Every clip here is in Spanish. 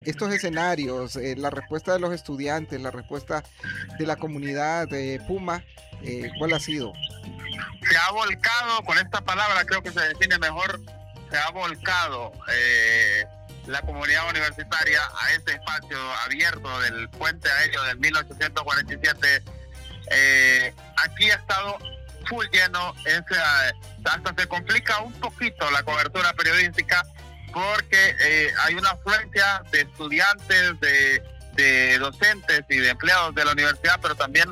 estos escenarios, la respuesta de los estudiantes, la respuesta de la comunidad de Puma, ¿cuál ha sido? Se ha volcado, con esta palabra creo que se define mejor, se ha volcado la comunidad universitaria a este espacio abierto del puente aéreo del 1847. Aquí ha estado full lleno, hasta se complica un poquito la cobertura periodística porque hay una afluencia de estudiantes, de docentes y de empleados de la universidad, pero también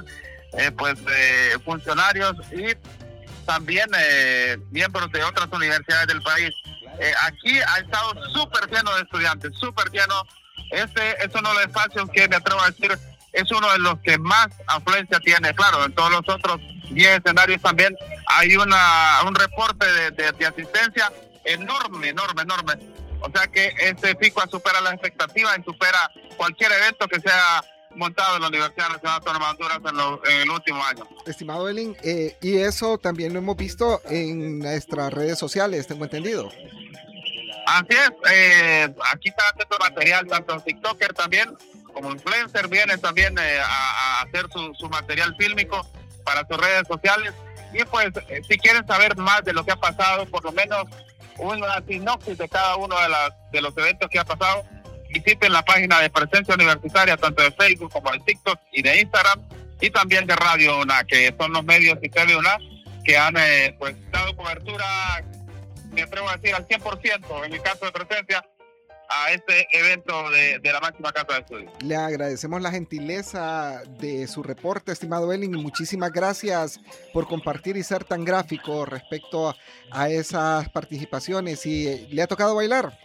de funcionarios y también miembros de otras universidades del país. Aquí ha estado súper lleno de estudiantes, súper lleno. Este es uno de los espacios que me atrevo a decir es uno de los que más afluencia tiene. Claro, en todos los otros 10 escenarios también hay un reporte de asistencia enorme. O sea que este FICUA supera las expectativas y supera cualquier evento que sea montado en la Universidad Nacional Autónoma de Honduras en el último año. Estimado Elin, y eso también lo hemos visto en nuestras redes sociales, tengo entendido. Así es, aquí está haciendo material, tanto TikToker también, como influencer, vienen también a hacer su material fílmico para sus redes sociales. Y pues, si quieren saber más de lo que ha pasado, por lo menos una sinopsis de cada uno de los eventos que ha pasado, visiten la página de Presencia Universitaria, tanto de Facebook como de TikTok y de Instagram, y también de Radio UNA, que son los medios y TV UNA que han dado cobertura, me atrevo a decir, al 100%, en el caso de Presencia, a este evento de la máxima casa de estudios. Le agradecemos la gentileza de su reporte, estimado Elin, y muchísimas gracias por compartir y ser tan gráfico respecto a esas participaciones. ¿Y le ha tocado bailar?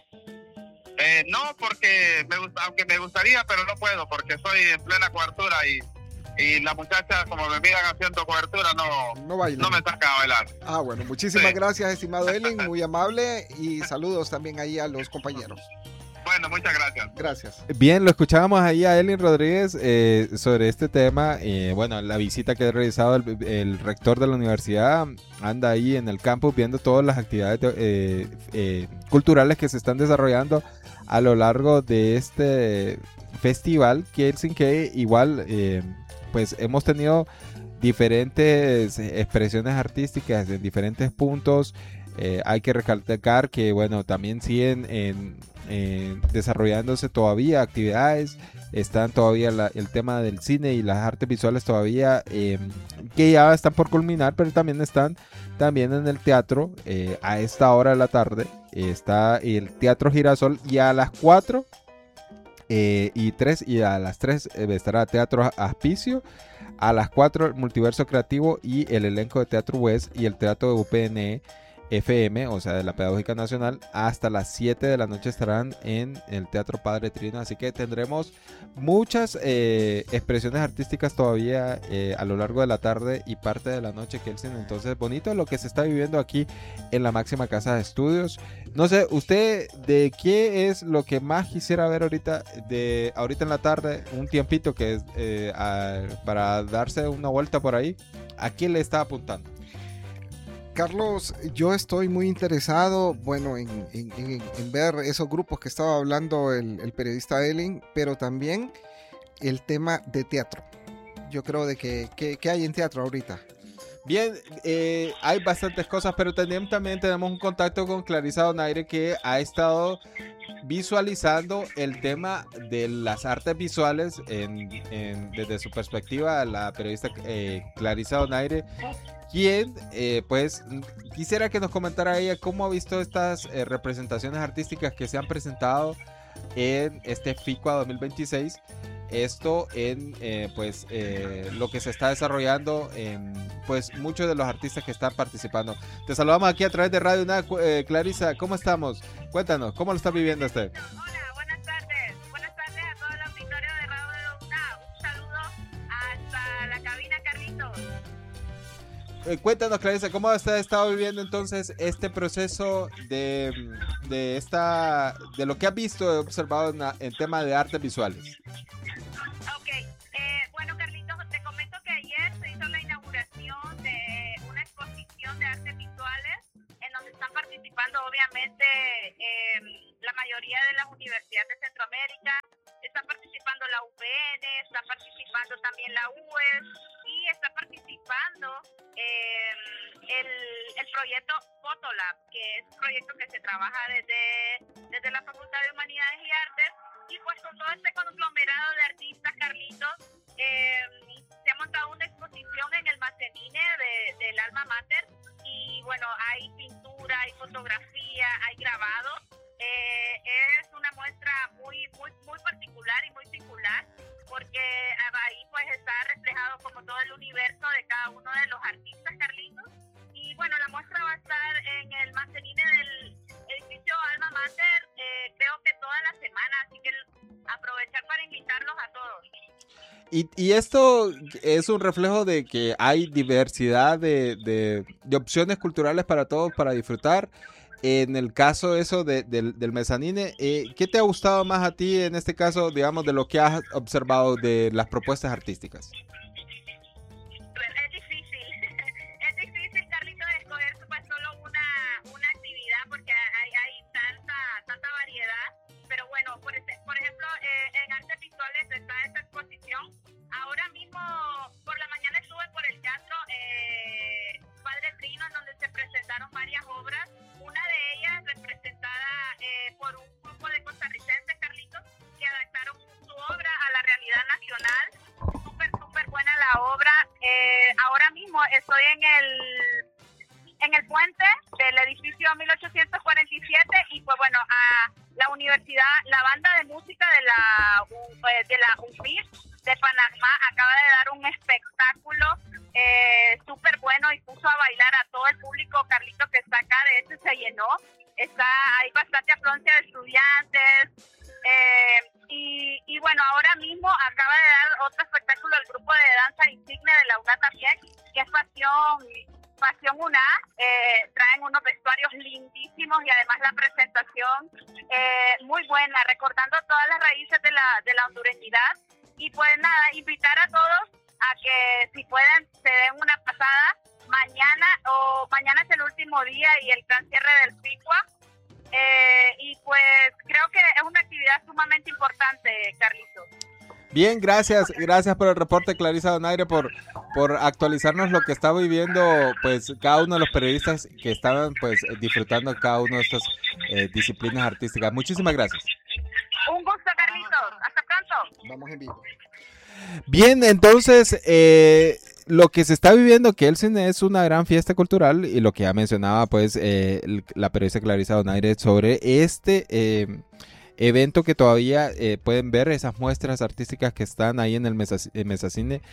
No, porque aunque me gustaría, pero no puedo, porque estoy en plena cobertura y la muchacha, como me miran haciendo cobertura, no me saca a bailar. Bueno, muchísimas gracias, estimado Elin, muy amable, y saludos también ahí a los compañeros. Bueno, muchas gracias. Gracias. Bien, lo escuchábamos ahí a Elin Rodríguez sobre este tema. La visita que ha realizado el rector de la universidad anda ahí en el campus viendo todas las actividades culturales que se están desarrollando a lo largo de este festival, que igual pues hemos tenido diferentes expresiones artísticas en diferentes puntos. Hay que recalcar que bueno, también siguen desarrollándose todavía actividades, están todavía el tema del cine y las artes visuales todavía que ya están por culminar, pero también están también en el teatro. A esta hora de la tarde está el Teatro Girasol, y a las 4 y a las 3 estará Teatro Aspicio, a las 4 el Multiverso Creativo y el elenco de Teatro West y el Teatro de UPN FM, o sea, de la Pedagógica Nacional. Hasta las 7 de la noche estarán en el Teatro Padre Trino, así que tendremos muchas expresiones artísticas todavía a lo largo de la tarde y parte de la noche, Kelsen. Entonces, bonito lo que se está viviendo aquí en la máxima casa de estudios. No sé, usted, ¿de qué es lo que más quisiera ver ahorita en la tarde? Un tiempito que es para darse una vuelta por ahí. ¿A quién le está apuntando? Carlos, yo estoy muy interesado, bueno, en ver esos grupos que estaba hablando el periodista Elin, pero también el tema de teatro. Yo creo de que hay en teatro ahorita. Bien, hay bastantes cosas, pero también tenemos un contacto con Clarisa Donaire, que ha estado visualizando el tema de las artes visuales desde su perspectiva, la periodista Clarisa Donaire, quien pues quisiera que nos comentara ella cómo ha visto estas representaciones artísticas que se han presentado en este FICUA 2026. Esto en lo que se está desarrollando en pues muchos de los artistas que están participando. Te saludamos aquí a través de Radio UNA. Clarisa, ¿cómo estamos? Cuéntanos, ¿cómo lo está viviendo usted? Hola, buenas tardes. Buenas tardes a todo el auditorio de Radio UNA. Un saludo hasta la cabina, Carlitos. Cuéntanos, Clarisa, ¿cómo has estado viviendo entonces este proceso de lo que has visto, observado en tema de artes visuales? Ok, bueno, Carlitos, te comento que ayer se hizo la inauguración de una exposición de artes visuales en donde están participando obviamente la mayoría de las universidades de Centroamérica América, está participando la UPN, está participando también la UES y está participando el proyecto Fotolab, que es un proyecto que se trabaja desde la Facultad de Humanidades y Artes, y pues con todo este conglomerado de artistas, Carlitos, se ha montado una exposición en el Macenine del Alma Mater, y bueno, hay pintura, hay fotografía, hay grabado. Es una muestra muy particular y muy singular, porque ahí pues está reflejado como todo el universo de cada uno de los artistas, Carlitos. Y bueno, la muestra va a estar en el Macenine del edificio Alma Mater, creo que toda la semana, así que aprovechar para invitarlos a todos. Y esto es un reflejo de que hay diversidad de opciones culturales para todos, para disfrutar. En el caso eso del Mezzanine, ¿qué te ha gustado más a ti en este caso, digamos, de lo que has observado de las propuestas artísticas? Es difícil, Carlito, de escoger pues solo una actividad, porque hay tanta variedad. Pero bueno, por ejemplo, en artes visuales está esta exposición. Ahora mismo, por la mañana estuve por el teatro Padre Trino, en donde se presentaron varias obras. Una de ellas representada por un grupo de costarricenses, Carlitos, que adaptaron su obra a la realidad nacional. Súper buena la obra. Ahora mismo estoy en el puente del edificio 1847, y pues bueno, a la universidad, la banda de música de la UFIR de Panamá acaba de dar un espectáculo súper bueno, y puso a bailar a todo el público, Carlito, que está acá. De hecho se llenó, hay bastante afluencia de estudiantes, y bueno, ahora mismo acaba de dar otro espectáculo el grupo de danza insigne de la UNA también, que es Pasión UNA. Traen unos vestuarios lindísimos, y además la presentación muy buena, recordando todas las raíces de la hondureñidad. Y pues nada, invitar a todos a que si pueden se den una pasada mañana es el último día y el gran cierre del FICUA, y pues creo que es una actividad sumamente importante, Carlitos. Bien, gracias por el reporte, Clarisa Donaire, por actualizarnos lo que está viviendo pues cada uno de los periodistas que estaban pues disfrutando cada una de estas disciplinas artísticas. Muchísimas gracias. Un gusto, Carlitos. Hasta pronto. Vamos en vivo. Bien, entonces lo que se está viviendo, que el cine es una gran fiesta cultural, y lo que ya mencionaba pues la periodista Clarisa Donaire sobre este evento que todavía pueden ver, esas muestras artísticas que están ahí en el Mezzanine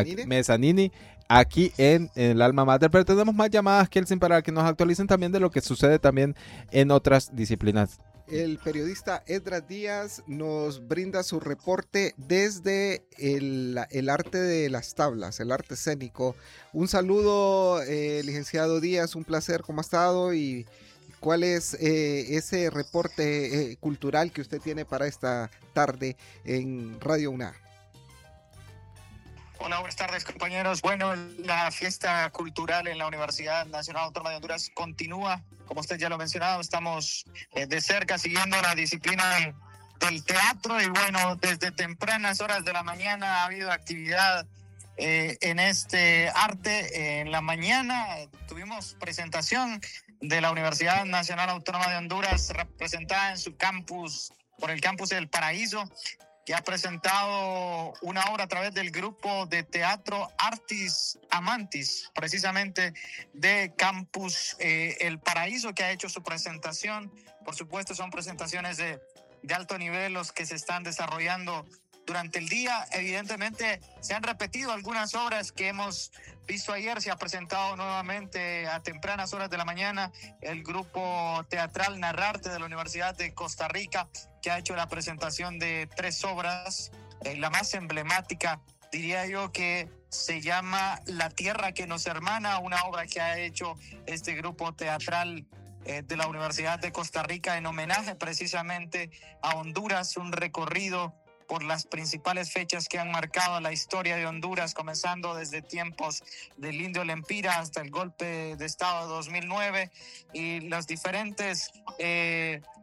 aquí en el Alma Mater. Pero tenemos más llamadas, Kelsin, para que nos actualicen también de lo que sucede también en otras disciplinas. El periodista Edras Díaz nos brinda su reporte desde el arte de las tablas, el arte escénico. Un saludo, licenciado Díaz, un placer, ¿cómo ha estado? Y ¿cuál es ese reporte cultural que usted tiene para esta tarde en Radio UNA? Hola, buenas tardes, compañeros. Bueno, la fiesta cultural en la Universidad Nacional Autónoma de Honduras continúa. Como usted ya lo ha mencionado, estamos de cerca siguiendo la disciplina del teatro, y bueno, desde tempranas horas de la mañana ha habido actividad en este arte. En la mañana tuvimos presentación de la Universidad Nacional Autónoma de Honduras, representada en su campus, por el campus del Paraíso, que ha presentado una obra a través del grupo de teatro Artis Amantis, precisamente de Campus El Paraíso, que ha hecho su presentación. Por supuesto, son presentaciones de alto nivel los que se están desarrollando durante el día. Evidentemente, se han repetido algunas obras que hemos visto ayer. Se ha presentado nuevamente a tempranas horas de la mañana el grupo teatral Narrarte de la Universidad de Costa Rica, que ha hecho la presentación de 3 obras. La más emblemática, diría yo, que se llama La Tierra que nos hermana, una obra que ha hecho este grupo teatral de la Universidad de Costa Rica en homenaje precisamente a Honduras, un recorrido por las principales fechas que han marcado la historia de Honduras, comenzando desde tiempos del Indio Lempira hasta el golpe de Estado de 2009, y los diferentes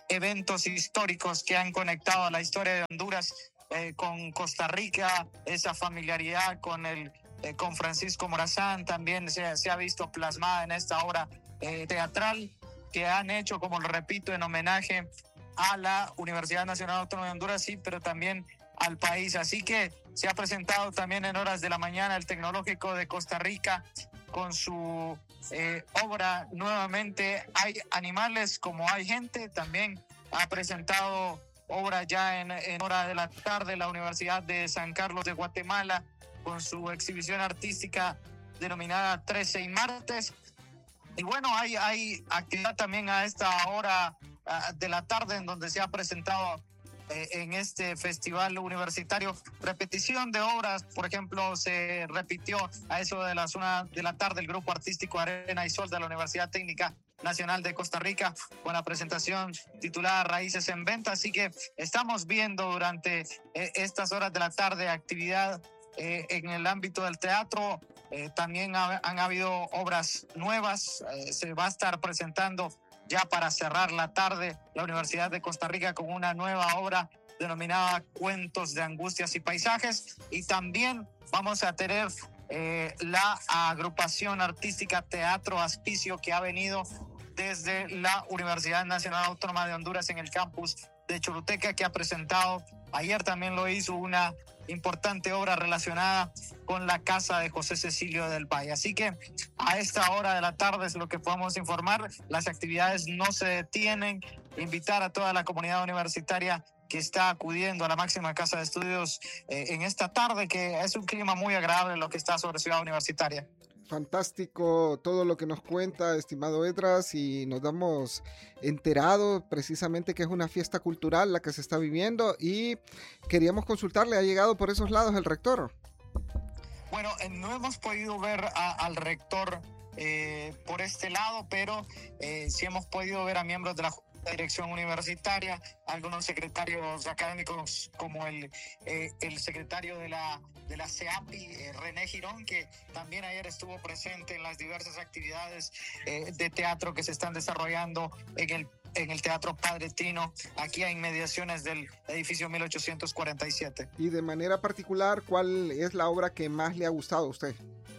eventos históricos que han conectado la historia de Honduras con Costa Rica, esa familiaridad con Francisco Morazán también se ha visto plasmada en esta obra teatral que han hecho, como lo repito, en homenaje a la Universidad Nacional Autónoma de Honduras, sí, pero también al país. Así que se ha presentado también en horas de la mañana el Tecnológico de Costa Rica con su obra nuevamente Hay animales como hay gente. También ha presentado obra ya en hora de la tarde la Universidad de San Carlos de Guatemala con su exhibición artística denominada 13 y martes. Y bueno, hay actividad también a esta hora de la tarde en donde se ha presentado en este festival universitario repetición de obras. Por ejemplo, se repitió a eso de las 1 de la tarde el grupo artístico Arena y Sol de la Universidad Técnica Nacional de Costa Rica con la presentación titulada Raíces en Venta. Así que estamos viendo durante estas horas de la tarde actividad en el ámbito del teatro. También han habido obras nuevas. Se va a estar presentando ya para cerrar la tarde la Universidad de Costa Rica con una nueva obra denominada Cuentos de Angustias y Paisajes. Y también vamos a tener la agrupación artística Teatro Aspicio, que ha venido desde la Universidad Nacional Autónoma de Honduras en el campus de Choluteca, que ha presentado, ayer también lo hizo, una importante obra relacionada con la casa de José Cecilio del Valle. Así que a esta hora de la tarde es lo que podemos informar. Las actividades no se detienen. Invitar a toda la comunidad universitaria que está acudiendo a la máxima casa de estudios en esta tarde, que es un clima muy agradable lo que está sobre Ciudad Universitaria. Fantástico todo lo que nos cuenta, estimado Edras, y nos damos enterados precisamente que es una fiesta cultural la que se está viviendo, y queríamos consultarle, ¿ha llegado por esos lados el rector? Bueno, no hemos podido ver al rector por este lado, pero sí hemos podido ver a miembros de la dirección universitaria, algunos secretarios académicos como el secretario de la CEAPI, René Girón, que también ayer estuvo presente en las diversas actividades de teatro que se están desarrollando en el Teatro Padre Tino, aquí a inmediaciones del edificio 1847. Y de manera particular, ¿cuál es la obra que más le ha gustado a usted?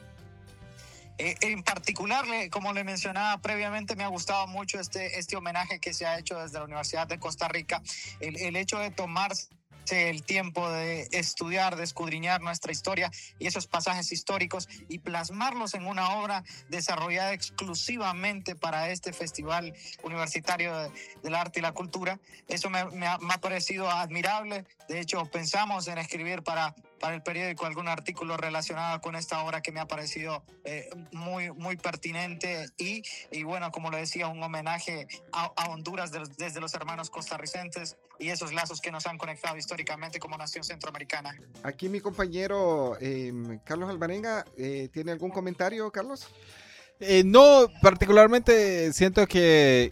En particular, como le mencionaba previamente, me ha gustado mucho este homenaje que se ha hecho desde la Universidad de Costa Rica, el hecho de tomarse el tiempo de estudiar, de escudriñar nuestra historia y esos pasajes históricos y plasmarlos en una obra desarrollada exclusivamente para este Festival Universitario del Arte y la Cultura. Eso me ha parecido admirable. De hecho, pensamos en escribir para el periódico algún artículo relacionado con esta obra que me ha parecido muy pertinente y bueno, como lo decía, un homenaje a Honduras desde los hermanos costarricenses y esos lazos que nos han conectado históricamente como nación centroamericana. Aquí mi compañero Carlos Alvarenga, ¿tiene algún comentario, Carlos? No, particularmente siento que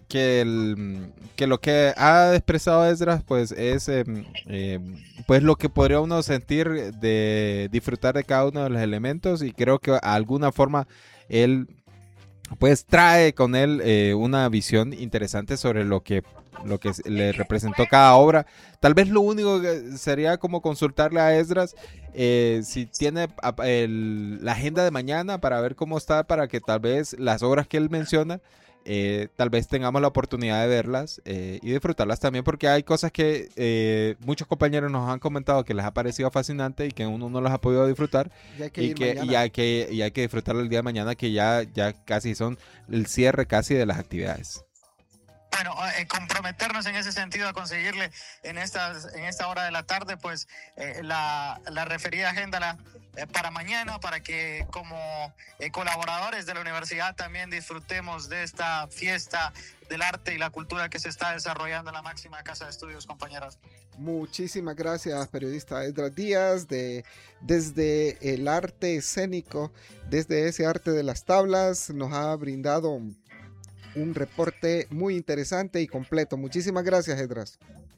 lo que ha expresado Esdras pues es pues lo que podría uno sentir de disfrutar de cada uno de los elementos, y creo que de alguna forma él pues trae con él una visión interesante sobre lo que le representó cada obra. Tal vez lo único que sería como consultarle a Esdras si tiene la agenda de mañana para ver cómo está, para que tal vez las obras que él menciona tal vez tengamos la oportunidad de verlas y disfrutarlas también, porque hay cosas que muchos compañeros nos han comentado que les ha parecido fascinante y que uno no las ha podido disfrutar, y hay que disfrutarlo el día de mañana, que ya casi son el cierre casi de las actividades. Bueno, comprometernos en ese sentido a conseguirle en esta hora de la tarde, pues la referida agenda para mañana, para que como colaboradores de la universidad también disfrutemos de esta fiesta del arte y la cultura que se está desarrollando en la máxima casa de estudios, compañeros. Muchísimas gracias, periodista Esdras Díaz, desde el arte escénico, desde ese arte de las tablas, nos ha brindado un reporte muy interesante y completo. Muchísimas gracias, Esdras.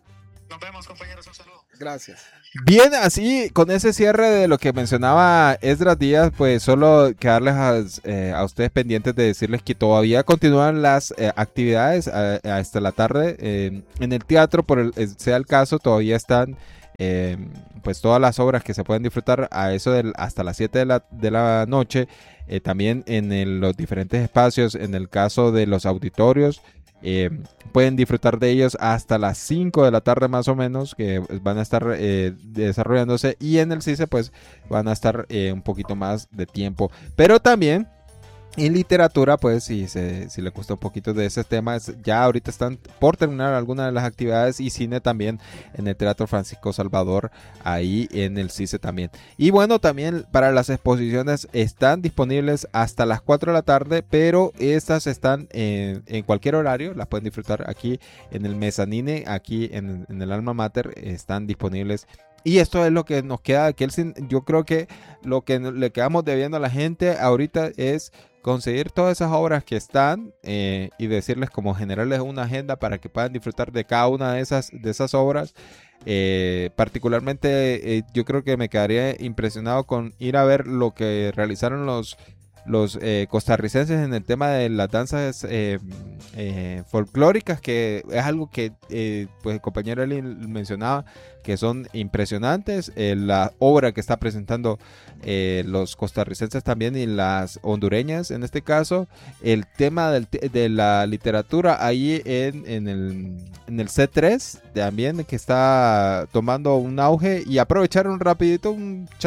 Nos vemos, compañeros, un saludo. Gracias. Bien, así con ese cierre de lo que mencionaba Esdras Díaz, pues solo quedarles a ustedes pendientes de decirles que todavía continúan las actividades hasta la tarde en el teatro, sea el caso, todavía están pues todas las obras que se pueden disfrutar a eso hasta las 7 de la noche, también en los diferentes espacios, en el caso de los auditorios. Pueden disfrutar de ellos hasta las 5 de la tarde más o menos, que van a estar desarrollándose, y en el CICE pues van a estar un poquito más de tiempo, pero también en literatura, pues si le gusta un poquito de ese tema, ya ahorita están por terminar algunas de las actividades, y cine también en el Teatro Francisco Salvador, ahí en el CICE también. Y bueno, también para las exposiciones están disponibles hasta las 4 de la tarde, pero estas están en cualquier horario, las pueden disfrutar aquí en el mezanine, aquí en el Alma Mater, están disponibles. Y esto es lo que nos queda, yo creo que lo que le quedamos debiendo a la gente ahorita es conseguir todas esas obras que están y decirles, como generarles una agenda para que puedan disfrutar de cada una de esas obras. Particularmente yo creo que me quedaría impresionado con ir a ver lo que realizaron los costarricenses en el tema de las danzas folclóricas, que es algo que pues el compañero Eli mencionaba, que son impresionantes. La obra que está presentando los costarricenses también, y las hondureñas en este caso, el tema de la literatura ahí en el C3 también, que está tomando un auge, y aprovecharon rapidito un